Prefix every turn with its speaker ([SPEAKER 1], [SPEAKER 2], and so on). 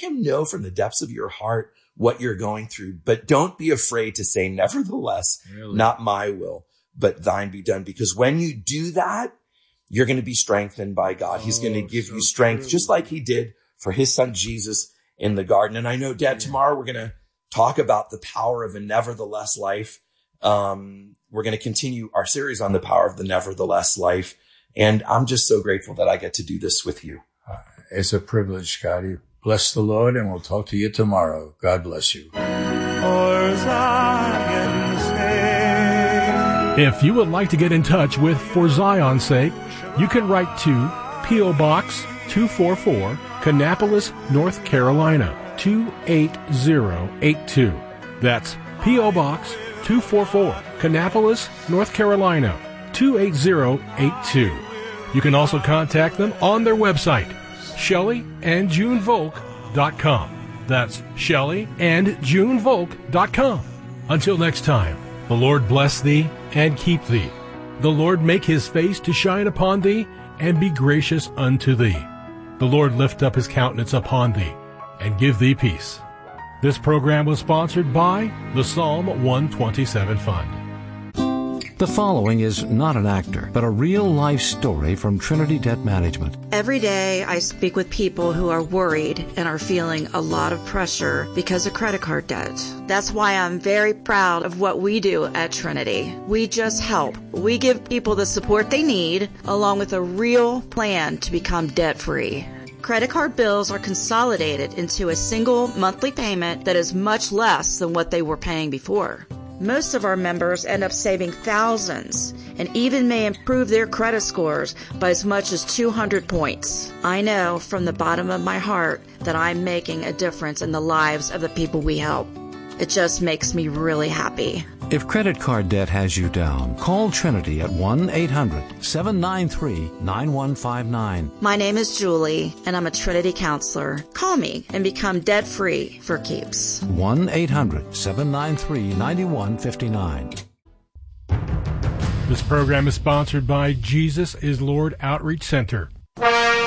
[SPEAKER 1] him know from the depths of your heart what you're going through, but don't be afraid to say, nevertheless, not my will, but thine be done. Because when you do that, you're going to be strengthened by God. He's going to give you strength, just like he did for his son Jesus in the garden. And I know, Dad, tomorrow we're going to talk about the power of a nevertheless life. We're going to continue our series on the power of the nevertheless life. And I'm just so grateful that I get to do this with you.
[SPEAKER 2] It's a privilege, Scotty. Bless the Lord, and we'll talk to you tomorrow. God bless you.
[SPEAKER 3] If you would like to get in touch with For Zion's Sake, you can write to P.O. Box 244, Kannapolis, North Carolina, 28082. That's P.O. Box 244, Kannapolis, North Carolina, 28082. You can also contact them on their website, ShellyandJuneVolk.com. That's ShellyandJuneVolk.com. Until next time, the Lord bless thee and keep thee. The Lord make his face to shine upon thee and be gracious unto thee. The Lord lift up his countenance upon thee and give thee peace. This program was sponsored by the Psalm 127 Fund.
[SPEAKER 4] The following is not an actor, but a real-life story from Trinity Debt Management.
[SPEAKER 5] Every day I speak with people who are worried and are feeling a lot of pressure because of credit card debt. That's why I'm very proud of what we do at Trinity. We just help. We give people the support they need, along with a real plan to become debt-free. Credit card bills are consolidated into a single monthly payment that is much less than what they were paying before. Most of our members end up saving thousands and even may improve their credit scores by as much as 200 points. I know from the bottom of my heart that I'm making a difference in the lives of the people we help. It just makes me really happy.
[SPEAKER 4] If credit card debt has you down, call Trinity at 1-800-793-9159.
[SPEAKER 5] My name is Julie, and I'm a Trinity counselor. Call me and become debt-free for keeps.
[SPEAKER 4] 1-800-793-9159.
[SPEAKER 3] This program is sponsored by Jesus is Lord Outreach Center.